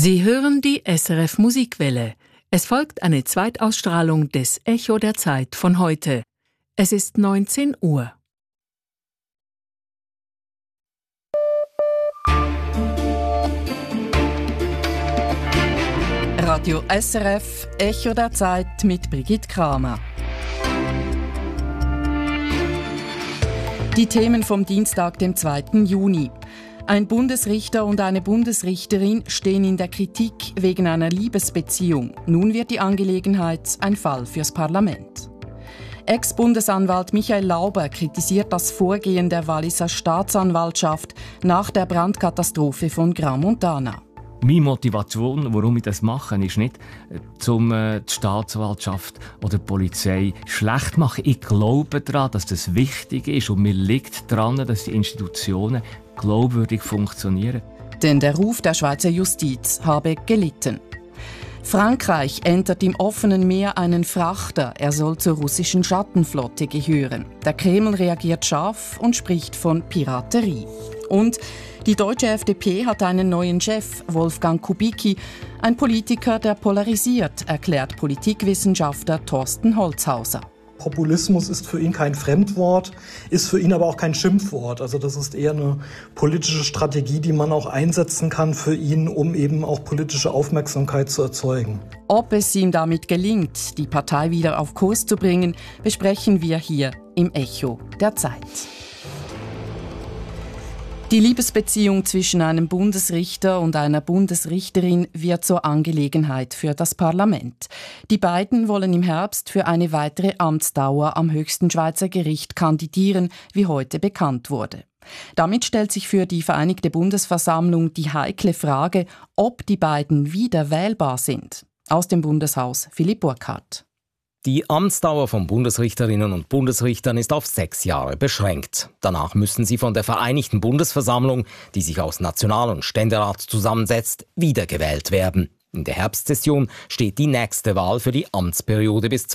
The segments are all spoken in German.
Sie hören die SRF Musikwelle. Es folgt eine Zweitausstrahlung des Echo der Zeit von heute. Es ist 19 Uhr. Radio SRF, Echo der Zeit mit Brigitte Kramer. Die Themen vom Dienstag, dem 2. Juni. Ein Bundesrichter und eine Bundesrichterin stehen in der Kritik wegen einer Liebesbeziehung. Nun wird die Angelegenheit ein Fall fürs Parlament. Ex-Bundesanwalt Michael Lauber kritisiert das Vorgehen der Walliser Staatsanwaltschaft nach der Brandkatastrophe von Grand Montana. Meine Motivation, warum ich das mache, ist nicht, um die Staatsanwaltschaft oder die Polizei schlecht zu machen. Ich glaube daran, dass das wichtig ist und mir liegt daran, dass die Institutionen glaubwürdig funktionieren. Denn der Ruf der Schweizer Justiz habe gelitten. Frankreich entert im offenen Meer einen Frachter. Er soll zur russischen Schattenflotte gehören. Der Kreml reagiert scharf und spricht von Piraterie. Und die deutsche FDP hat einen neuen Chef, Wolfgang Kubicki, ein Politiker, der polarisiert, erklärt Politikwissenschaftler Thorsten Holzhauser. Populismus ist für ihn kein Fremdwort, ist für ihn aber auch kein Schimpfwort. Also das ist eher eine politische Strategie, die man auch einsetzen kann für ihn, um eben auch politische Aufmerksamkeit zu erzeugen. Ob es ihm damit gelingt, die Partei wieder auf Kurs zu bringen, besprechen wir hier im Echo der Zeit. Die Liebesbeziehung zwischen einem Bundesrichter und einer Bundesrichterin wird zur Angelegenheit für das Parlament. Die beiden wollen im Herbst für eine weitere Amtsdauer am höchsten Schweizer Gericht kandidieren, wie heute bekannt wurde. Damit stellt sich für die Vereinigte Bundesversammlung die heikle Frage, ob die beiden wieder wählbar sind. Aus dem Bundeshaus Philipp Burkhardt. Die Amtsdauer von Bundesrichterinnen und Bundesrichtern ist auf 6 Jahre beschränkt. Danach müssen sie von der Vereinigten Bundesversammlung, die sich aus National- und Ständerat zusammensetzt, wiedergewählt werden. In der Herbstsession steht die nächste Wahl für die Amtsperiode bis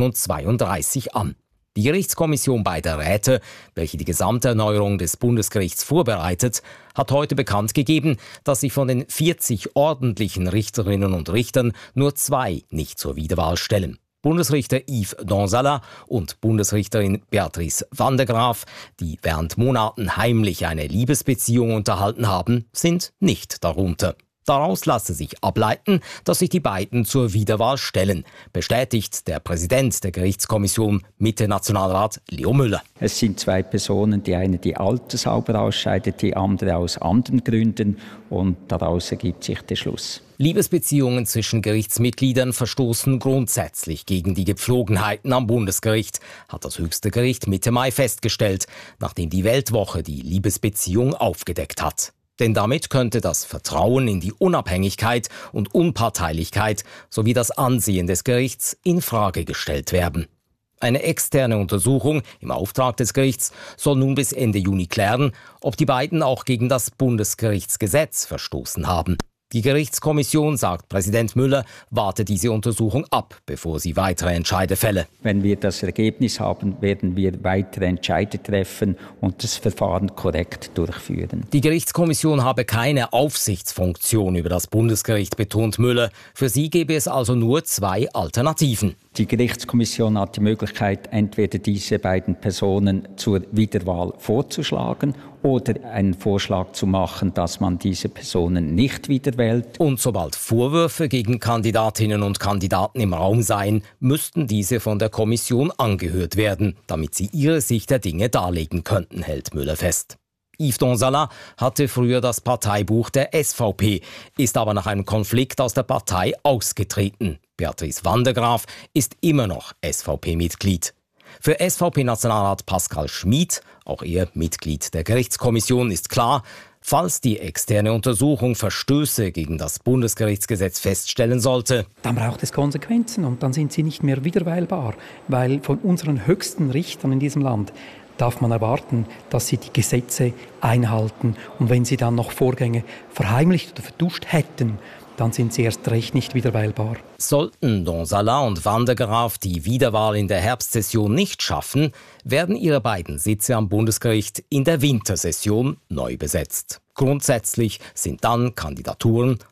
2032 an. Die Gerichtskommission beider Räte, welche die Gesamterneuerung des Bundesgerichts vorbereitet, hat heute bekannt gegeben, dass sich von den 40 ordentlichen Richterinnen und Richtern nur 2 nicht zur Wiederwahl stellen. Bundesrichter Yves Donsala und Bundesrichterin Beatrice van der Graaf, die während Monaten heimlich eine Liebesbeziehung unterhalten haben, sind nicht darunter. Daraus lasse sich ableiten, dass sich die beiden zur Wiederwahl stellen, bestätigt der Präsident der Gerichtskommission Mitte-Nationalrat Leo Müller. Es sind 2 Personen, die eine die altershalber ausscheidet, die andere aus anderen Gründen, und daraus ergibt sich der Schluss. Liebesbeziehungen zwischen Gerichtsmitgliedern verstoßen grundsätzlich gegen die Gepflogenheiten am Bundesgericht, hat das höchste Gericht Mitte Mai festgestellt, nachdem die Weltwoche die Liebesbeziehung aufgedeckt hat. Denn damit könnte das Vertrauen in die Unabhängigkeit und Unparteilichkeit sowie das Ansehen des Gerichts in Frage gestellt werden. Eine externe Untersuchung im Auftrag des Gerichts soll nun bis Ende Juni klären, ob die beiden auch gegen das Bundesgerichtsgesetz verstoßen haben. Die Gerichtskommission, sagt Präsident Müller, warte diese Untersuchung ab, bevor sie weitere Entscheide fälle. Wenn wir das Ergebnis haben, werden wir weitere Entscheide treffen und das Verfahren korrekt durchführen. Die Gerichtskommission habe keine Aufsichtsfunktion über das Bundesgericht, betont Müller. Für sie gäbe es also nur 2 Alternativen. Die Gerichtskommission hat die Möglichkeit, entweder diese beiden Personen zur Wiederwahl vorzuschlagen oder einen Vorschlag zu machen, dass man diese Personen nicht wiederwählt. Und sobald Vorwürfe gegen Kandidatinnen und Kandidaten im Raum seien, müssten diese von der Kommission angehört werden, damit sie ihre Sicht der Dinge darlegen könnten, hält Müller fest. Yves Donsala hatte früher das Parteibuch der SVP, ist aber nach einem Konflikt aus der Partei ausgetreten. Beatrice van der Graaf ist immer noch SVP-Mitglied. Für SVP-Nationalrat Pascal Schmid, auch er Mitglied der Gerichtskommission, ist klar, falls die externe Untersuchung Verstöße gegen das Bundesgerichtsgesetz feststellen sollte, dann braucht es Konsequenzen und dann sind sie nicht mehr wiederwählbar, weil von unseren höchsten Richtern in diesem Land darf man erwarten, dass sie die Gesetze einhalten. Und wenn sie dann noch Vorgänge verheimlicht oder verduscht hätten, dann sind sie erst recht nicht wiederwählbar. Sollten Donsala und van der Graaf die Wiederwahl in der Herbstsession nicht schaffen, werden ihre beiden Sitze am Bundesgericht in der Wintersession neu besetzt. Grundsätzlich sind dann Kandidaturen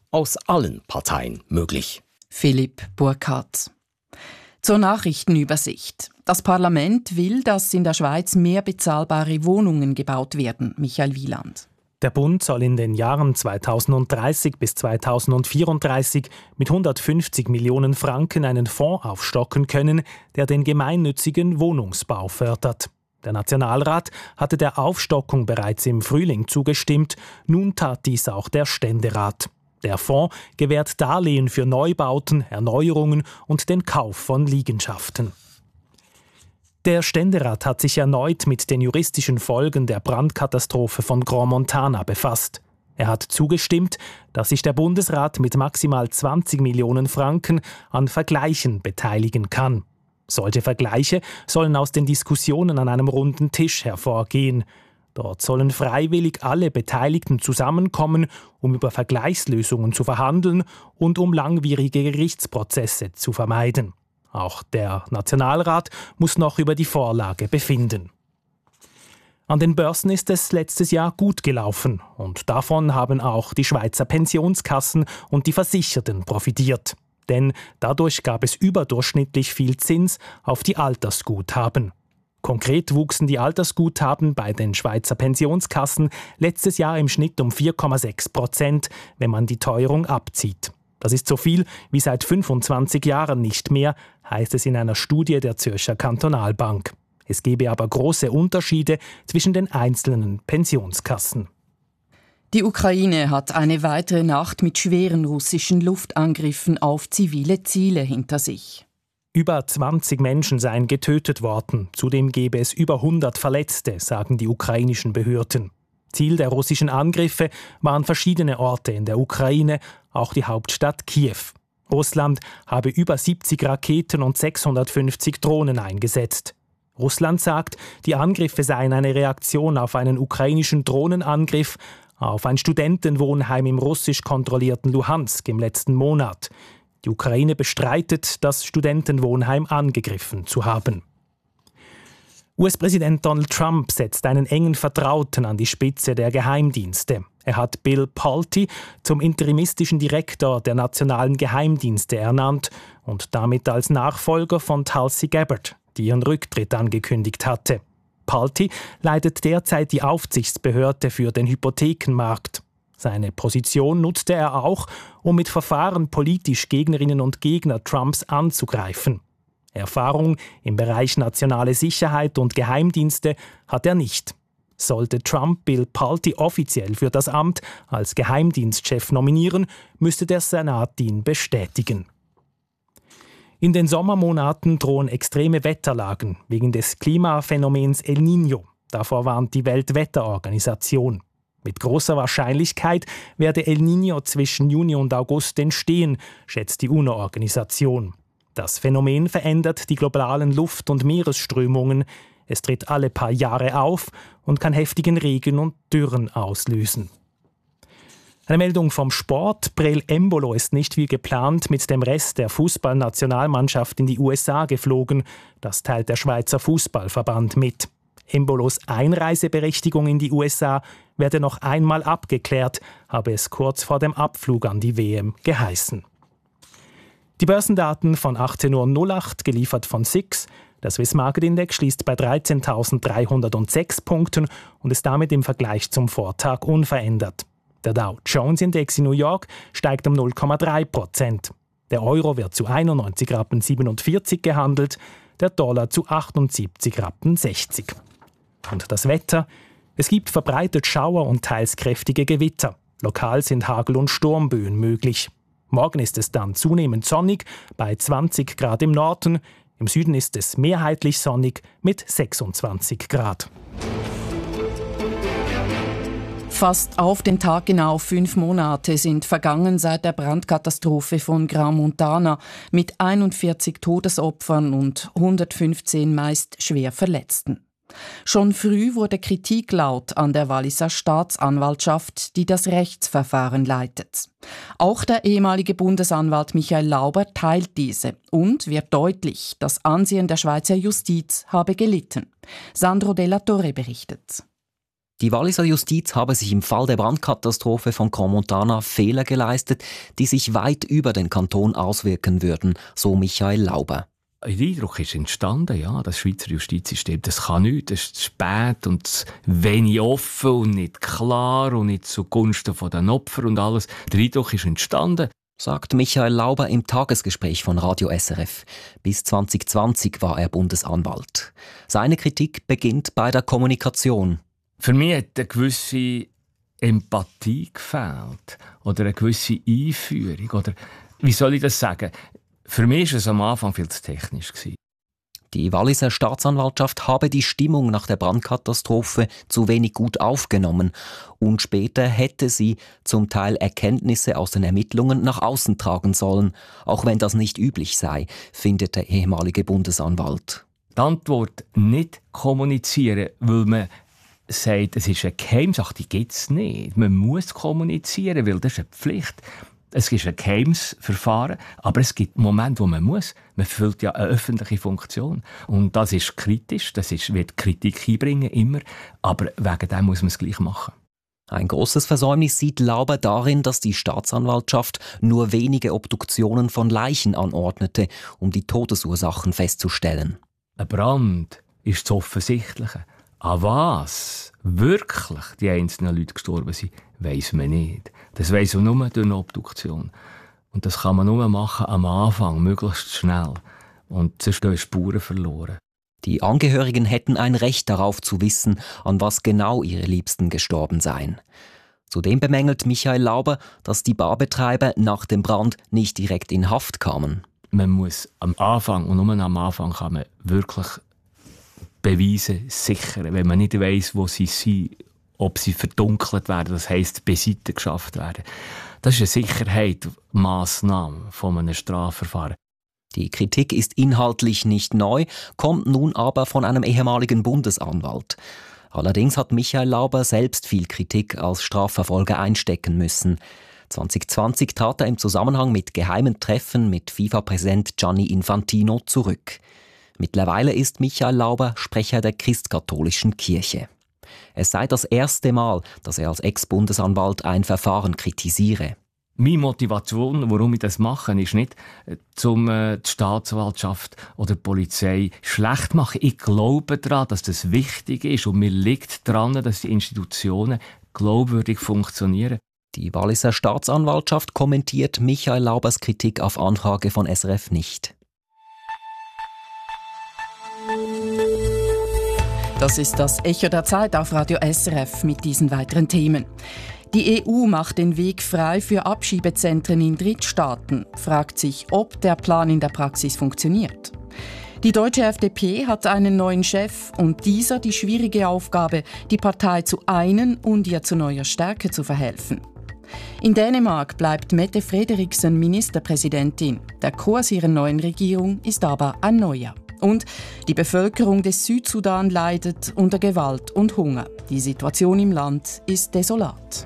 aus allen Parteien möglich. Philipp Burkhardt. Zur Nachrichtenübersicht. Das Parlament will, dass in der Schweiz mehr bezahlbare Wohnungen gebaut werden. Michael Wieland. Der Bund soll in den Jahren 2030 bis 2034 mit 150 Millionen Franken einen Fonds aufstocken können, der den gemeinnützigen Wohnungsbau fördert. Der Nationalrat hatte der Aufstockung bereits im Frühling zugestimmt, nun tat dies auch der Ständerat. Der Fonds gewährt Darlehen für Neubauten, Erneuerungen und den Kauf von Liegenschaften. Der Ständerat hat sich erneut mit den juristischen Folgen der Brandkatastrophe von Grand Montana befasst. Er hat zugestimmt, dass sich der Bundesrat mit maximal 20 Millionen Franken an Vergleichen beteiligen kann. Solche Vergleiche sollen aus den Diskussionen an einem runden Tisch hervorgehen. Dort sollen freiwillig alle Beteiligten zusammenkommen, um über Vergleichslösungen zu verhandeln und um langwierige Gerichtsprozesse zu vermeiden. Auch der Nationalrat muss noch über die Vorlage befinden. An den Börsen ist es letztes Jahr gut gelaufen und davon haben auch die Schweizer Pensionskassen und die Versicherten profitiert. Denn dadurch gab es überdurchschnittlich viel Zins auf die Altersguthaben. Konkret wuchsen die Altersguthaben bei den Schweizer Pensionskassen letztes Jahr im Schnitt um 4,6%, wenn man die Teuerung abzieht. Das ist so viel wie seit 25 Jahren nicht mehr, heißt es in einer Studie der Zürcher Kantonalbank. Es gebe aber große Unterschiede zwischen den einzelnen Pensionskassen. Die Ukraine hat eine weitere Nacht mit schweren russischen Luftangriffen auf zivile Ziele hinter sich. Über 20 Menschen seien getötet worden, zudem gebe es über 100 Verletzte, sagen die ukrainischen Behörden. Ziel der russischen Angriffe waren verschiedene Orte in der Ukraine, auch die Hauptstadt Kiew. Russland habe über 70 Raketen und 650 Drohnen eingesetzt. Russland sagt, die Angriffe seien eine Reaktion auf einen ukrainischen Drohnenangriff auf ein Studentenwohnheim im russisch kontrollierten Luhansk im letzten Monat. Die Ukraine bestreitet, das Studentenwohnheim angegriffen zu haben. US-Präsident Donald Trump setzt einen engen Vertrauten an die Spitze der Geheimdienste. Er hat Bill Pulte zum interimistischen Direktor der nationalen Geheimdienste ernannt und damit als Nachfolger von Tulsi Gabbard, die ihren Rücktritt angekündigt hatte. Pulte leitet derzeit die Aufsichtsbehörde für den Hypothekenmarkt. Seine Position nutzte er auch, um mit Verfahren politisch Gegnerinnen und Gegner Trumps anzugreifen. Erfahrung im Bereich nationale Sicherheit und Geheimdienste hat er nicht. Sollte Trump Bill Pulte offiziell für das Amt als Geheimdienstchef nominieren, müsste der Senat ihn bestätigen. In den Sommermonaten drohen extreme Wetterlagen wegen des Klimaphänomens El Niño. Davor warnt die Weltwetterorganisation. Mit großer Wahrscheinlichkeit werde El Niño zwischen Juni und August entstehen, schätzt die UNO-Organisation. Das Phänomen verändert die globalen Luft- und Meeresströmungen. Es tritt alle paar Jahre auf und kann heftigen Regen und Dürren auslösen. Eine Meldung vom Sport. Breel Embolo ist nicht wie geplant mit dem Rest der Fußballnationalmannschaft in die USA geflogen. Das teilt der Schweizer Fußballverband mit. Embolos Einreiseberechtigung in die USA werde noch einmal abgeklärt, habe es kurz vor dem Abflug an die WM geheißen. Die Börsendaten von 18:08 Uhr, geliefert von SIX. Der Swiss Market Index schließt bei 13.306 Punkten und ist damit im Vergleich zum Vortag unverändert. Der Dow Jones Index in New York steigt um 0,3%. Der Euro wird zu 91,47 Rappen gehandelt, der Dollar zu 78,60 Rappen. Und das Wetter? Es gibt verbreitet Schauer und teils kräftige Gewitter. Lokal sind Hagel- und Sturmböen möglich. Morgen ist es dann zunehmend sonnig, bei 20 Grad im Norden. Im Süden ist es mehrheitlich sonnig mit 26 Grad. Fast auf den Tag genau 5 Monate sind vergangen seit der Brandkatastrophe von Grand Montana mit 41 Todesopfern und 115 meist schwer Verletzten. Schon früh wurde Kritik laut an der Walliser Staatsanwaltschaft, die das Rechtsverfahren leitet. Auch der ehemalige Bundesanwalt Michael Lauber teilt diese und wird deutlich, das Ansehen der Schweizer Justiz habe gelitten. Sandro Della Torre berichtet. Die Walliser Justiz habe sich im Fall der Brandkatastrophe von Crans-Montana Fehler geleistet, die sich weit über den Kanton auswirken würden, so Michael Lauber. Der Eindruck ist entstanden, ja, das Schweizer Justizsystem, das kann nichts, das ist zu spät und zu wenig offen und nicht klar und nicht zugunsten der Opfer und alles. Der Eindruck ist entstanden, sagt Michael Lauber im Tagesgespräch von Radio SRF. Bis 2020 war er Bundesanwalt. Seine Kritik beginnt bei der Kommunikation. Für mich hat eine gewisse Empathie gefehlt oder eine gewisse Einführung. Oder wie soll ich das sagen? Für mich war es am Anfang viel zu technisch. Die Walliser Staatsanwaltschaft habe die Stimmung nach der Brandkatastrophe zu wenig gut aufgenommen und später hätte sie zum Teil Erkenntnisse aus den Ermittlungen nach außen tragen sollen, auch wenn das nicht üblich sei, findet der ehemalige Bundesanwalt. Die Antwort nicht kommunizieren, weil man sagt, es ist eine Geheimsache, die gibt es nicht. Man muss kommunizieren, weil das ist eine Pflicht. Es ist ein geheimes Verfahren, aber es gibt Momente, wo man muss. Man erfüllt ja eine öffentliche Funktion. Und das ist kritisch, wird Kritik einbringen, immer. Aber wegen dem muss man es gleich machen. Ein grosses Versäumnis sieht Lauber darin, dass die Staatsanwaltschaft nur wenige Obduktionen von Leichen anordnete, um die Todesursachen festzustellen. Ein Brand ist das Offensichtliche. An was wirklich die einzelnen Leute gestorben sind, weiss man nicht. Das weiss man nur durch eine Obduktion. Und das kann man nur machen am Anfang, möglichst schnell. Und sonst gehen Spuren verloren. Die Angehörigen hätten ein Recht darauf zu wissen, an was genau ihre Liebsten gestorben seien. Zudem bemängelt Michael Lauber, dass die Barbetreiber nach dem Brand nicht direkt in Haft kamen. Man muss am Anfang, und nur am Anfang kann man wirklich Beweise sichern, wenn man nicht weiss, wo sie sind, ob sie verdunkelt werden, das heisst, beiseite geschafft werden. Das ist eine Sicherheitsmaßnahme von einem Strafverfahren. Die Kritik ist inhaltlich nicht neu, kommt nun aber von einem ehemaligen Bundesanwalt. Allerdings hat Michael Lauber selbst viel Kritik als Strafverfolger einstecken müssen. 2020 trat er im Zusammenhang mit geheimen Treffen mit FIFA-Präsident Gianni Infantino zurück. Mittlerweile ist Michael Lauber Sprecher der christkatholischen Kirche. Es sei das erste Mal, dass er als Ex-Bundesanwalt ein Verfahren kritisiere. Meine Motivation, warum ich das mache, ist nicht, die Staatsanwaltschaft oder die Polizei schlecht machen. Ich glaube daran, dass das wichtig ist und mir liegt daran, dass die Institutionen glaubwürdig funktionieren. Die Walliser Staatsanwaltschaft kommentiert Michael Laubers Kritik auf Anfrage von SRF nicht. Das ist das Echo der Zeit auf Radio SRF mit diesen weiteren Themen. Die EU macht den Weg frei für Abschiebezentren in Drittstaaten, fragt sich, ob der Plan in der Praxis funktioniert. Die deutsche FDP hat einen neuen Chef und dieser die schwierige Aufgabe, die Partei zu einen und ihr zu neuer Stärke zu verhelfen. In Dänemark bleibt Mette Frederiksen Ministerpräsidentin. Der Kurs ihrer neuen Regierung ist aber ein neuer. Und die Bevölkerung des Südsudan leidet unter Gewalt und Hunger. Die Situation im Land ist desolat.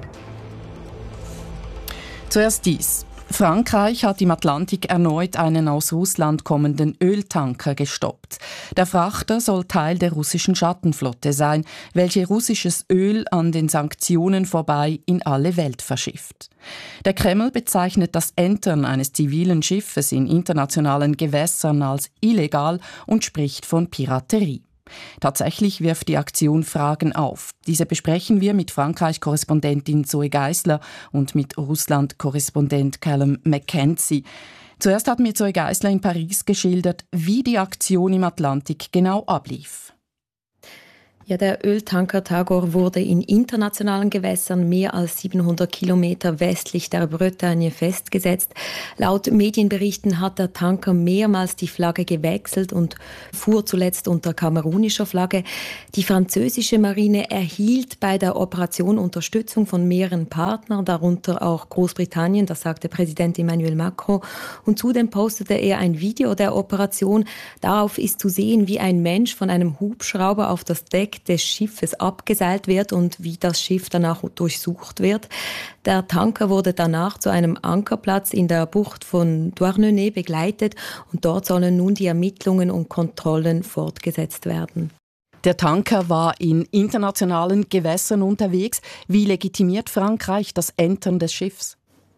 Zuerst dies. Frankreich hat im Atlantik erneut einen aus Russland kommenden Öltanker gestoppt. Der Frachter soll Teil der russischen Schattenflotte sein, welche russisches Öl an den Sanktionen vorbei in alle Welt verschifft. Der Kreml bezeichnet das Entern eines zivilen Schiffes in internationalen Gewässern als illegal und spricht von Piraterie. Tatsächlich wirft die Aktion Fragen auf. Diese besprechen wir mit Frankreich-Korrespondentin Zoe Geisler und mit Russland-Korrespondent Callum McKenzie. Zuerst hat mir Zoe Geisler in Paris geschildert, wie die Aktion im Atlantik genau ablief. Ja, der Öltanker Tagor wurde in internationalen Gewässern mehr als 700 Kilometer westlich der Bretagne festgesetzt. Laut Medienberichten hat der Tanker mehrmals die Flagge gewechselt und fuhr zuletzt unter kamerunischer Flagge. Die französische Marine erhielt bei der Operation Unterstützung von mehreren Partnern, darunter auch Großbritannien, das sagte Präsident Emmanuel Macron. Und zudem postete er ein Video der Operation. Darauf ist zu sehen, wie ein Mensch von einem Hubschrauber auf das Deck des Schiffes abgeseilt wird und wie das Schiff danach durchsucht wird. Der Tanker wurde danach zu einem Ankerplatz in der Bucht von Douarnenez begleitet und dort sollen nun die Ermittlungen und Kontrollen fortgesetzt werden. Der Tanker war in internationalen Gewässern unterwegs. Wie legitimiert Frankreich das Entern des Schiffs?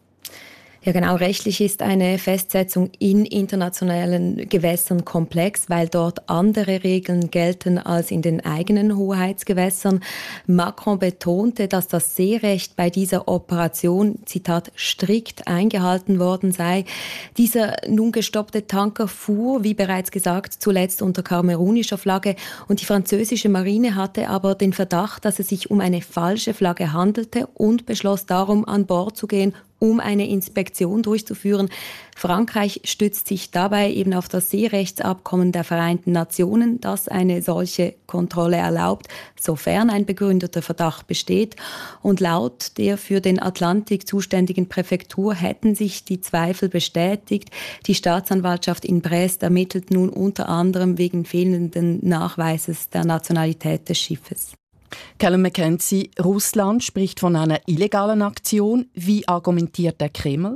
Ja, genau. Rechtlich ist eine Festsetzung in internationalen Gewässern komplex, weil dort andere Regeln gelten als in den eigenen Hoheitsgewässern. Macron betonte, dass das Seerecht bei dieser Operation, Zitat, strikt eingehalten worden sei. Dieser nun gestoppte Tanker fuhr, wie bereits gesagt, zuletzt unter kamerunischer Flagge und die französische Marine hatte aber den Verdacht, dass es sich um eine falsche Flagge handelte und beschloss darum, an Bord zu gehen, um eine Inspektion durchzuführen. Frankreich stützt sich dabei eben auf das Seerechtsabkommen der Vereinten Nationen, das eine solche Kontrolle erlaubt, sofern ein begründeter Verdacht besteht. Und laut der für den Atlantik zuständigen Präfektur hätten sich die Zweifel bestätigt. Die Staatsanwaltschaft in Brest ermittelt nun unter anderem wegen fehlenden Nachweises der Nationalität des Schiffes. Callum McKenzie, Russland spricht von einer illegalen Aktion. Wie argumentiert der Kreml?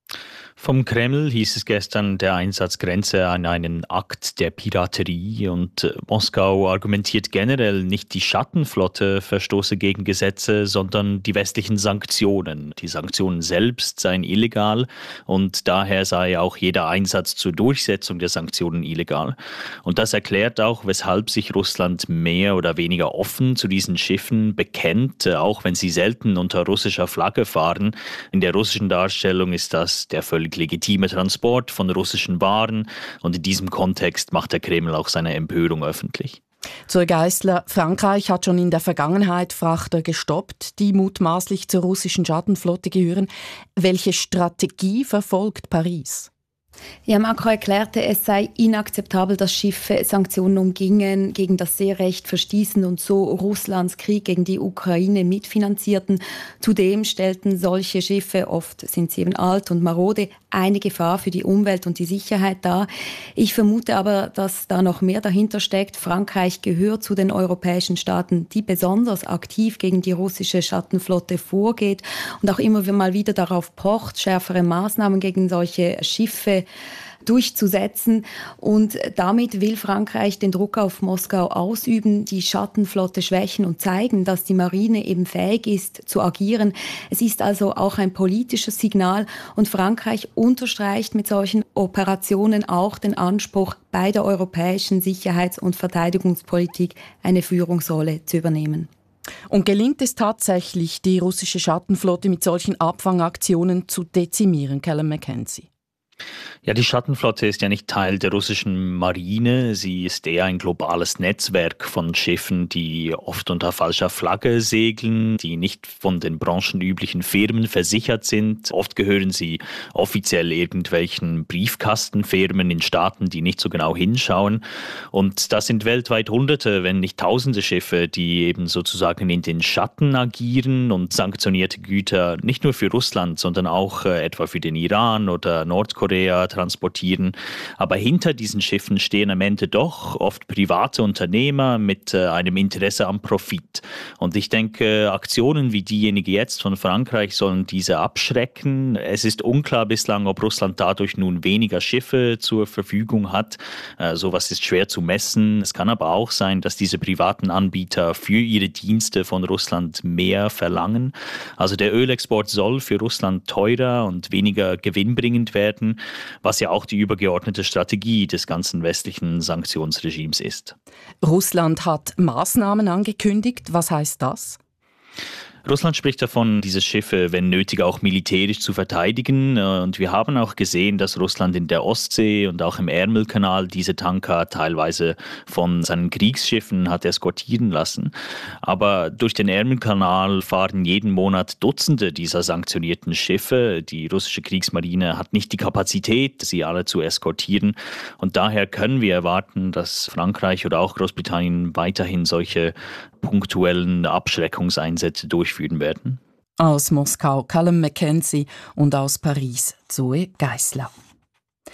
Vom Kreml hieß es gestern, der Einsatz grenze an einen Akt der Piraterie und Moskau argumentiert generell, nicht die Schattenflotte verstoße gegen Gesetze, sondern die westlichen Sanktionen. Die Sanktionen selbst seien illegal und daher sei auch jeder Einsatz zur Durchsetzung der Sanktionen illegal. Und das erklärt auch, weshalb sich Russland mehr oder weniger offen zu diesen Schiffen bekennt, auch wenn sie selten unter russischer Flagge fahren. In der russischen Darstellung ist das der völlig legitime Transport von russischen Waren und in diesem Kontext macht der Kreml auch seine Empörung öffentlich. Zur Geissler, Frankreich hat schon in der Vergangenheit Frachter gestoppt, die mutmaßlich zur russischen Schattenflotte gehören. Welche Strategie verfolgt Paris? Ja, Macron erklärte, es sei inakzeptabel, dass Schiffe Sanktionen umgingen, gegen das Seerecht verstießen und so Russlands Krieg gegen die Ukraine mitfinanzierten. Zudem stellten solche Schiffe, oft sind sie eben alt und marode, eine Gefahr für die Umwelt und die Sicherheit dar. Ich vermute aber, dass da noch mehr dahinter steckt. Frankreich gehört zu den europäischen Staaten, die besonders aktiv gegen die russische Schattenflotte vorgeht und auch immer mal wieder darauf pocht, schärfere Maßnahmen gegen solche Schiffe durchzusetzen. Und damit will Frankreich den Druck auf Moskau ausüben, die Schattenflotte schwächen und zeigen, dass die Marine eben fähig ist zu agieren. Es ist also auch ein politisches Signal und Frankreich unterstreicht mit solchen Operationen auch den Anspruch, bei der europäischen Sicherheits- und Verteidigungspolitik eine Führungsrolle zu übernehmen. Und gelingt es tatsächlich, die russische Schattenflotte mit solchen Abfangaktionen zu dezimieren, Callum McKenzie? Ja, die Schattenflotte ist ja nicht Teil der russischen Marine. Sie ist eher ein globales Netzwerk von Schiffen, die oft unter falscher Flagge segeln, die nicht von den branchenüblichen Firmen versichert sind. Oft gehören sie offiziell irgendwelchen Briefkastenfirmen in Staaten, die nicht so genau hinschauen. Und das sind weltweit Hunderte, wenn nicht Tausende Schiffe, die eben sozusagen in den Schatten agieren und sanktionierte Güter nicht nur für Russland, sondern auch etwa für den Iran oder Nordkorea transportieren. Aber hinter diesen Schiffen stehen am Ende doch oft private Unternehmer mit einem Interesse am Profit. Und ich denke, Aktionen wie diejenige jetzt von Frankreich sollen diese abschrecken. Es ist unklar bislang, ob Russland dadurch nun weniger Schiffe zur Verfügung hat. Sowas ist schwer zu messen. Es kann aber auch sein, dass diese privaten Anbieter für ihre Dienste von Russland mehr verlangen. Also der Ölexport soll für Russland teurer und weniger gewinnbringend werden, was ja auch die übergeordnete Strategie des ganzen westlichen Sanktionsregimes ist. Russland hat Maßnahmen angekündigt. Was heißt das? Russland spricht davon, diese Schiffe, wenn nötig, auch militärisch zu verteidigen. Und wir haben auch gesehen, dass Russland in der Ostsee und auch im Ärmelkanal diese Tanker teilweise von seinen Kriegsschiffen hat eskortieren lassen. Aber durch den Ärmelkanal fahren jeden Monat Dutzende dieser sanktionierten Schiffe. Die russische Kriegsmarine hat nicht die Kapazität, sie alle zu eskortieren. Und daher können wir erwarten, dass Frankreich oder auch Großbritannien weiterhin solche punktuellen Abschreckungseinsätze durchführen werden. Aus Moskau Callum McKenzie und aus Paris Zoe Geissler.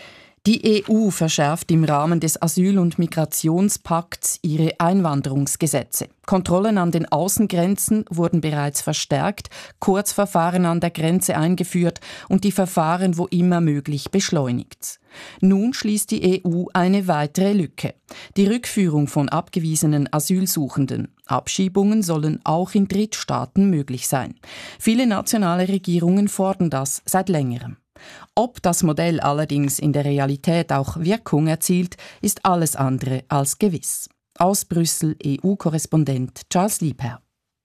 Die EU verschärft im Rahmen des Asyl- und Migrationspakts ihre Einwanderungsgesetze. Kontrollen an den Außengrenzen wurden bereits verstärkt, Kurzverfahren an der Grenze eingeführt und die Verfahren wo immer möglich beschleunigt. Nun schließt die EU eine weitere Lücke: die Rückführung von abgewiesenen Asylsuchenden. Abschiebungen sollen auch in Drittstaaten möglich sein. Viele nationale Regierungen fordern das seit längerem. Ob das Modell allerdings in der Realität auch Wirkung erzielt, ist alles andere als gewiss. Aus Brüssel EU-Korrespondent Charles Liebherr.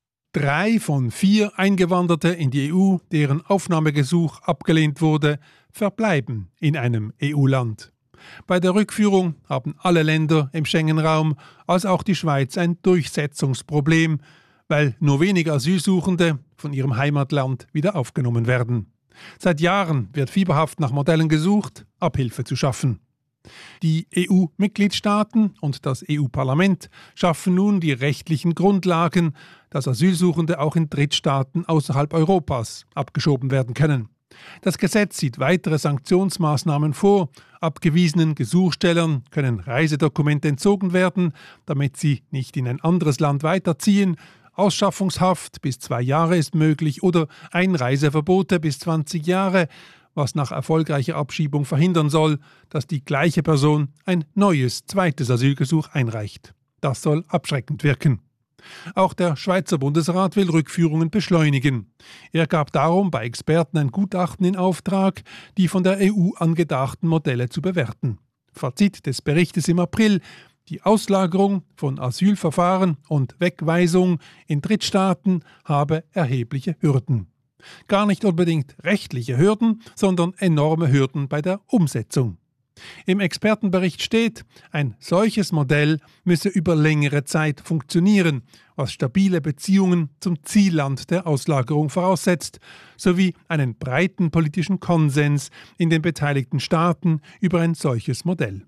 3 von 4 Eingewanderte in die EU, deren Aufnahmegesuch abgelehnt wurde, verbleiben in einem EU-Land. Bei der Rückführung haben alle Länder im Schengen-Raum, als auch die Schweiz, ein Durchsetzungsproblem, weil nur wenige Asylsuchende von ihrem Heimatland wieder aufgenommen werden. Seit Jahren wird fieberhaft nach Modellen gesucht, Abhilfe zu schaffen. Die EU-Mitgliedstaaten und das EU-Parlament schaffen nun die rechtlichen Grundlagen, dass Asylsuchende auch in Drittstaaten außerhalb Europas abgeschoben werden können. Das Gesetz sieht weitere Sanktionsmaßnahmen vor. Abgewiesenen Gesuchstellern können Reisedokumente entzogen werden, damit sie nicht in ein anderes Land weiterziehen. Ausschaffungshaft bis 2 Jahre ist möglich oder Einreiseverbote bis 20 Jahre, was nach erfolgreicher Abschiebung verhindern soll, dass die gleiche Person ein neues, zweites Asylgesuch einreicht. Das soll abschreckend wirken. Auch der Schweizer Bundesrat will Rückführungen beschleunigen. Er gab darum bei Experten ein Gutachten in Auftrag, die von der EU angedachten Modelle zu bewerten. Fazit des Berichtes im April: Die Auslagerung von Asylverfahren und Wegweisung in Drittstaaten habe erhebliche Hürden. Gar nicht unbedingt rechtliche Hürden, sondern enorme Hürden bei der Umsetzung. Im Expertenbericht steht, ein solches Modell müsse über längere Zeit funktionieren, was stabile Beziehungen zum Zielland der Auslagerung voraussetzt, sowie einen breiten politischen Konsens in den beteiligten Staaten über ein solches Modell.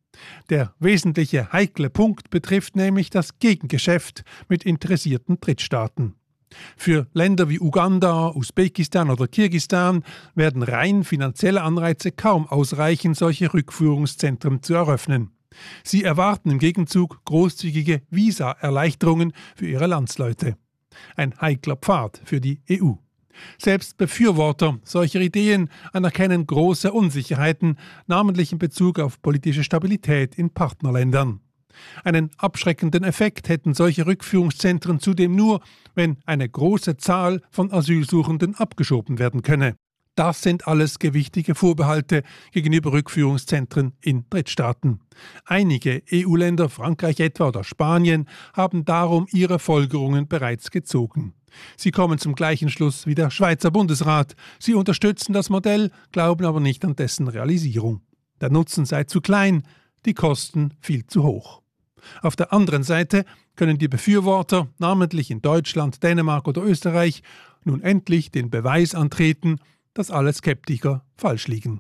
Der wesentliche heikle Punkt betrifft nämlich das Gegengeschäft mit interessierten Drittstaaten. Für Länder wie Uganda, Usbekistan oder Kirgisistan werden rein finanzielle Anreize kaum ausreichen, solche Rückführungszentren zu eröffnen. Sie erwarten im Gegenzug großzügige Visa-Erleichterungen für ihre Landsleute. Ein heikler Pfad für die EU. Selbst Befürworter solcher Ideen anerkennen große Unsicherheiten, namentlich in Bezug auf politische Stabilität in Partnerländern. Einen abschreckenden Effekt hätten solche Rückführungszentren zudem nur, wenn eine große Zahl von Asylsuchenden abgeschoben werden könne. Das sind alles gewichtige Vorbehalte gegenüber Rückführungszentren in Drittstaaten. Einige EU-Länder, Frankreich etwa oder Spanien, haben darum ihre Folgerungen bereits gezogen. Sie kommen zum gleichen Schluss wie der Schweizer Bundesrat. Sie unterstützen das Modell, glauben aber nicht an dessen Realisierung. Der Nutzen sei zu klein, die Kosten viel zu hoch. Auf der anderen Seite können die Befürworter, namentlich in Deutschland, Dänemark oder Österreich, nun endlich den Beweis antreten, dass alle Skeptiker falsch liegen.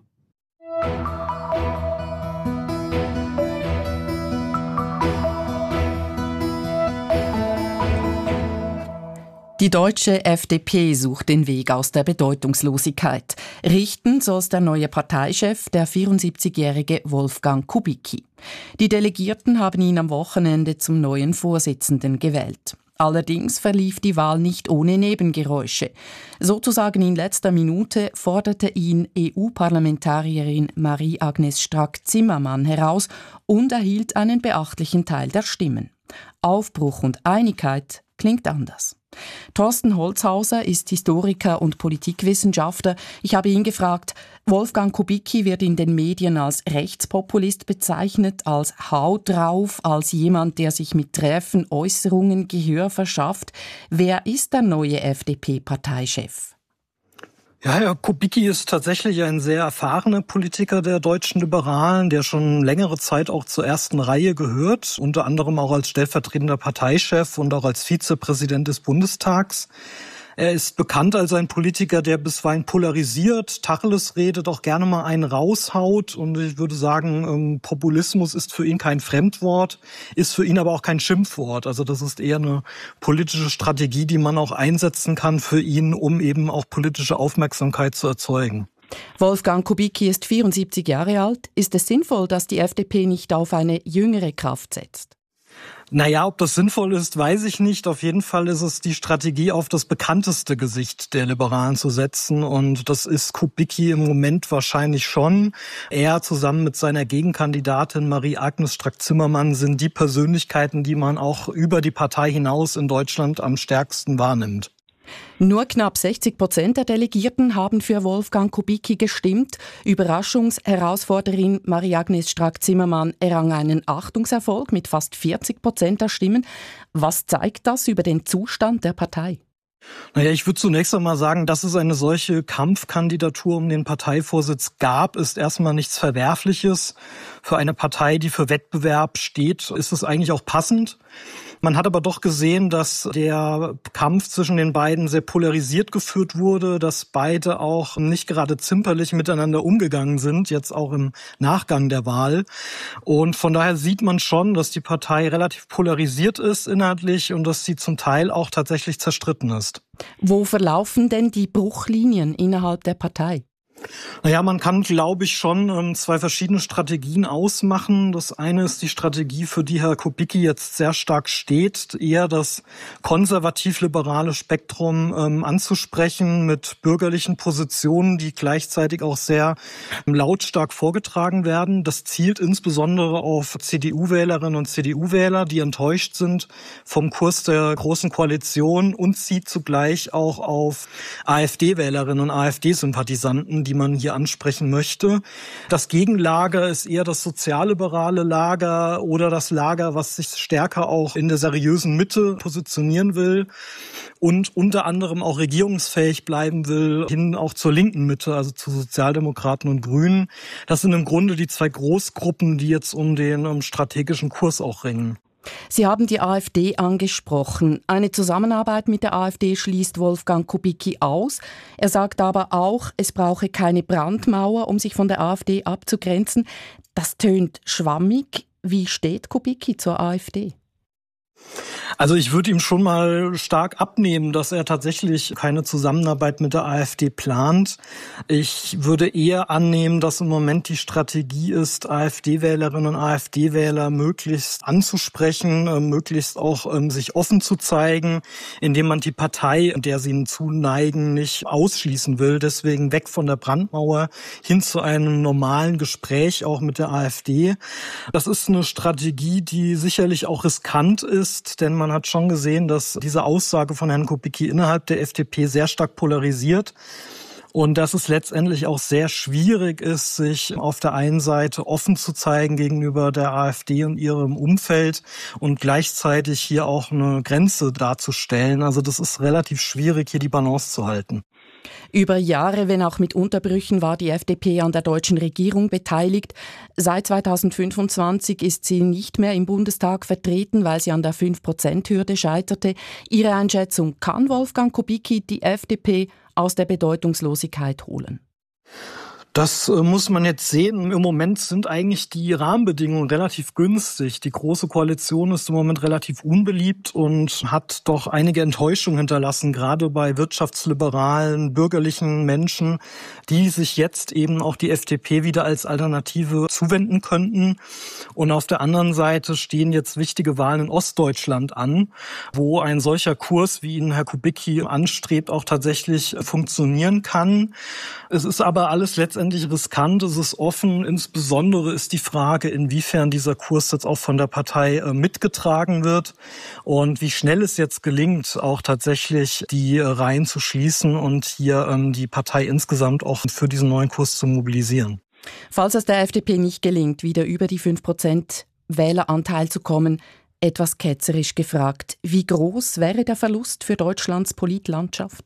Die deutsche FDP sucht den Weg aus der Bedeutungslosigkeit. Richten soll es der neue Parteichef, der 74-jährige Wolfgang Kubicki. Die Delegierten haben ihn am Wochenende zum neuen Vorsitzenden gewählt. Allerdings verlief die Wahl nicht ohne Nebengeräusche. Sozusagen in letzter Minute forderte ihn EU-Parlamentarierin Marie-Agnes Strack-Zimmermann heraus und erhielt einen beachtlichen Teil der Stimmen. Aufbruch und Einigkeit klingt anders. Thorsten Holzhauser ist Historiker und Politikwissenschaftler. Ich habe ihn gefragt, Wolfgang Kubicki wird in den Medien als Rechtspopulist bezeichnet, als Hau drauf, als jemand, der sich mit träfen Äußerungen Gehör verschafft. Wer ist der neue FDP-Parteichef? Ja, Herr Kubicki ist tatsächlich ein sehr erfahrener Politiker der deutschen Liberalen, der schon längere Zeit auch zur ersten Reihe gehört, unter anderem auch als stellvertretender Parteichef und auch als Vizepräsident des Bundestags. Er ist bekannt als ein Politiker, der bisweilen polarisiert, Tacheles redet, auch gerne mal einen raushaut. Und ich würde sagen, Populismus ist für ihn kein Fremdwort, ist für ihn aber auch kein Schimpfwort. Also das ist eher eine politische Strategie, die man auch einsetzen kann für ihn, um eben auch politische Aufmerksamkeit zu erzeugen. Wolfgang Kubicki ist 74 Jahre alt. Ist es sinnvoll, dass die FDP nicht auf eine jüngere Kraft setzt? Naja, ob das sinnvoll ist, weiß ich nicht. Auf jeden Fall ist es die Strategie, auf das bekannteste Gesicht der Liberalen zu setzen. Und das ist Kubicki im Moment wahrscheinlich schon. Er zusammen mit seiner Gegenkandidatin Marie-Agnes Strack-Zimmermann sind die Persönlichkeiten, die man auch über die Partei hinaus in Deutschland am stärksten wahrnimmt. Nur knapp 60% der Delegierten haben für Wolfgang Kubicki gestimmt. Überraschungsherausforderin Marie-Agnes Strack-Zimmermann errang einen Achtungserfolg mit fast 40% der Stimmen. Was zeigt das über den Zustand der Partei? Naja, ich würde zunächst einmal sagen, dass es eine solche Kampfkandidatur um den Parteivorsitz gab, ist erstmal nichts Verwerfliches. Für eine Partei, die für Wettbewerb steht, ist es eigentlich auch passend. Man hat aber doch gesehen, dass der Kampf zwischen den beiden sehr polarisiert geführt wurde, dass beide auch nicht gerade zimperlich miteinander umgegangen sind, jetzt auch im Nachgang der Wahl. Und von daher sieht man schon, dass die Partei relativ polarisiert ist inhaltlich und dass sie zum Teil auch tatsächlich zerstritten ist. Wo verlaufen denn die Bruchlinien innerhalb der Partei? Naja, man kann, glaube ich, schon zwei verschiedene Strategien ausmachen. Das eine ist die Strategie, für die Herr Kubicki jetzt sehr stark steht, eher das konservativ-liberale Spektrum anzusprechen mit bürgerlichen Positionen, die gleichzeitig auch sehr lautstark vorgetragen werden. Das zielt insbesondere auf CDU-Wählerinnen und CDU-Wähler, die enttäuscht sind vom Kurs der Großen Koalition, und zieht zugleich auch auf AfD-Wählerinnen und AfD-Sympathisanten, die man hier ansprechen möchte. Das Gegenlager ist eher das sozialliberale Lager oder das Lager, was sich stärker auch in der seriösen Mitte positionieren will und unter anderem auch regierungsfähig bleiben will, hin auch zur linken Mitte, also zu Sozialdemokraten und Grünen. Das sind im Grunde die zwei Großgruppen, die jetzt um den strategischen Kurs auch ringen. Sie haben die AfD angesprochen. Eine Zusammenarbeit mit der AfD schließt Wolfgang Kubicki aus. Er sagt aber auch, es brauche keine Brandmauer, um sich von der AfD abzugrenzen. Das tönt schwammig. Wie steht Kubicki zur AfD? Also ich würde ihm schon mal stark abnehmen, dass er tatsächlich keine Zusammenarbeit mit der AfD plant. Ich würde eher annehmen, dass im Moment die Strategie ist, AfD-Wählerinnen und AfD-Wähler möglichst anzusprechen, möglichst auch sich offen zu zeigen, indem man die Partei, der sie ihnen zuneigen, nicht ausschließen will. Deswegen weg von der Brandmauer hin zu einem normalen Gespräch auch mit der AfD. Das ist eine Strategie, die sicherlich auch riskant ist, denn man hat schon gesehen, dass diese Aussage von Herrn Kubicki innerhalb der FDP sehr stark polarisiert und dass es letztendlich auch sehr schwierig ist, sich auf der einen Seite offen zu zeigen gegenüber der AfD und ihrem Umfeld und gleichzeitig hier auch eine Grenze darzustellen. Also das ist relativ schwierig, hier die Balance zu halten. Über Jahre, wenn auch mit Unterbrüchen, war die FDP an der deutschen Regierung beteiligt. Seit 2025 ist sie nicht mehr im Bundestag vertreten, weil sie an der 5%-Hürde scheiterte. Ihre Einschätzung: Kann Wolfgang Kubicki die FDP aus der Bedeutungslosigkeit holen? Das muss man jetzt sehen. Im Moment sind eigentlich die Rahmenbedingungen relativ günstig. Die Große Koalition ist im Moment relativ unbeliebt und hat doch einige Enttäuschungen hinterlassen, gerade bei wirtschaftsliberalen, bürgerlichen Menschen, die sich jetzt eben auch die FDP wieder als Alternative zuwenden könnten. Und auf der anderen Seite stehen jetzt wichtige Wahlen in Ostdeutschland an, wo ein solcher Kurs, wie ihn Herr Kubicki anstrebt, auch tatsächlich funktionieren kann. Es ist aber alles letztendlich riskant, es ist offen. Insbesondere ist die Frage, inwiefern dieser Kurs jetzt auch von der Partei mitgetragen wird und wie schnell es jetzt gelingt, auch tatsächlich die Reihen zu schließen und hier die Partei insgesamt auch für diesen neuen Kurs zu mobilisieren. Falls es der FDP nicht gelingt, wieder über die 5% Wähleranteil zu kommen, etwas ketzerisch gefragt, wie groß wäre der Verlust für Deutschlands Politlandschaft?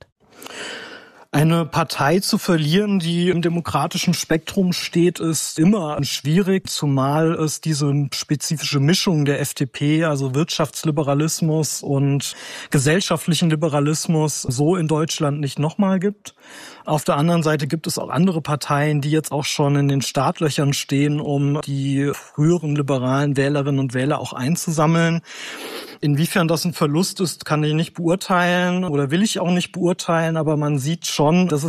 Eine Partei zu verlieren, die im demokratischen Spektrum steht, ist immer schwierig, zumal es diese spezifische Mischung der FDP, also Wirtschaftsliberalismus und gesellschaftlichen Liberalismus, so in Deutschland nicht nochmal gibt. Auf der anderen Seite gibt es auch andere Parteien, die jetzt auch schon in den Startlöchern stehen, um die früheren liberalen Wählerinnen und Wähler auch einzusammeln. Inwiefern das ein Verlust ist, kann ich nicht beurteilen oder will ich auch nicht beurteilen, aber man sieht schon, dass es